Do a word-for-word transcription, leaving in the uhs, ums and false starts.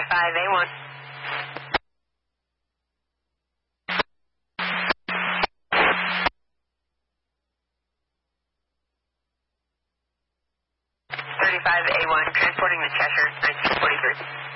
five A one. thirty-five A one, transporting the Cheshire, nineteen forty-three.